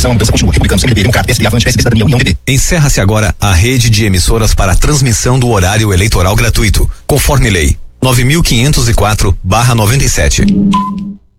a mudança continua. Republicano, CNB, Democrata, PSD, Avante, PSB, Cidadania, União, PT. Encerra-se agora a rede de emissoras para transmissão do horário eleitoral gratuito, conforme lei 9.504/97.